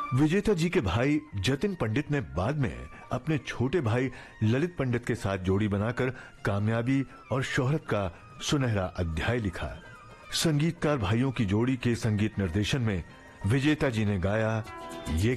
विजेता जी के भाई जतिन पंडित ने बाद में अपने छोटे भाई ललित पंडित के साथ जोड़ी बनाकर कामयाबी और शोहरत का सुनहरा अध्याय लिखा। संगीतकार भाइयों की जोड़ी के संगीत निर्देशन में विजेता जी ने गाया ये